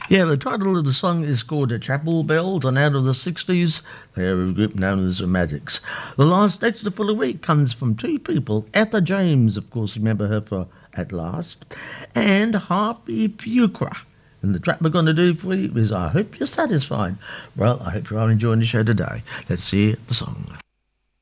Yeah, the title of the song is called Chapel Bells, and out of the 60s, they are a group known as the Magics. The last extra for the week comes from two people. Etta James, of course, remember her for At Last, and Harvey Fuqua. And the track we're going to do for you is I Hope You're Satisfied. Well, I hope you are enjoying the show today. Let's hear the song.